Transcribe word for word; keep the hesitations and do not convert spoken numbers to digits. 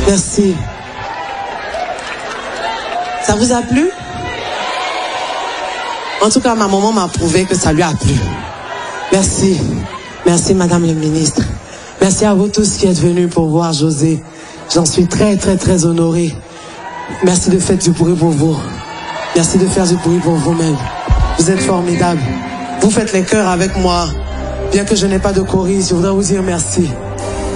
Merci. Ça vous a plu? En tout cas, ma maman m'a prouvé que ça lui a plu. Merci. Merci, Madame le ministre. Merci à vous tous qui êtes venus pour voir José. J'en suis très, très, très honoré. Merci de faire du bruit pour vous. Merci de faire du bruit pour vous-même. Vous êtes formidables. Vous faites les chœurs avec moi. Bien que je n'ai pas de choriste, je voudrais vous dire merci.